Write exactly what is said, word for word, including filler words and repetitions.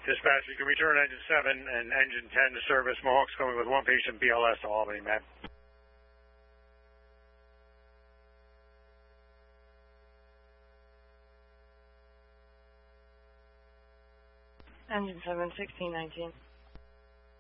Dispatch, you can return engine seven and engine ten to service. Mohawk's coming with one patient B L S to Albany, man. Engine seven, sixteen nineteen.